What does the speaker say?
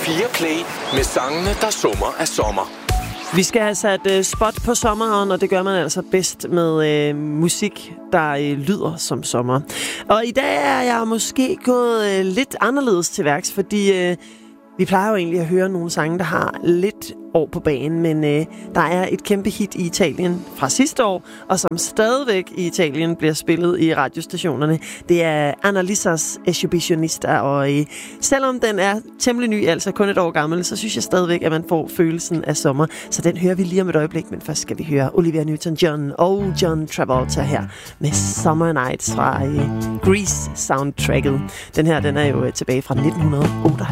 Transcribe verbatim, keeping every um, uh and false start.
fire Play med sangene, der summer af sommer. Vi skal have sat uh, spot på sommeren, og det gør man altså bedst med uh, musik, der uh, lyder som sommer. Og i dag er jeg måske gået uh, lidt anderledes til værks, fordi uh, vi plejer jo egentlig at høre nogle sange, der har lidt år på banen, men uh, der er et kæmpe hit i Italien fra sidste år, og som stadigvæk i Italien bliver spillet i radiostationerne. Det er Annalisas Eshibitionista, og uh, selvom den er temmelig ny, altså kun et år gammel, så synes jeg stadigvæk, at man får følelsen af sommer. Så den hører vi lige om et øjeblik, men først skal vi høre Olivia Newton-John og John Travolta her med Summer Nights fra uh, Grease soundtracket. Den her, den er jo uh, tilbage fra nitten otteoghalvfems.